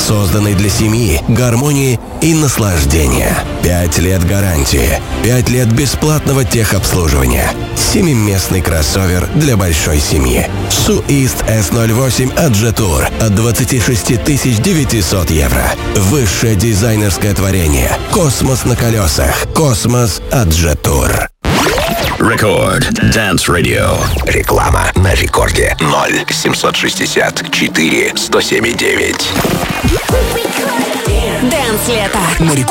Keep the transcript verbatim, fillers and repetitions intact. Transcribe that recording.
созданный для семьи, гармонии и наслаждения. Пять лет гарантии. Пять лет бесплатного техобслуживания. Семиместный кроссовер для большой семьи. Суист эс ноль восемь от Jetour от двадцать шесть тысяч девятьсот евро. Высшее дизайнерское творение. Космос на колесах. Космос от Jetour. Рекорд Dance Radio. Реклама на рекорде. ноль семьсот шестьдесят четыре сто семь девять. Дэнс лето.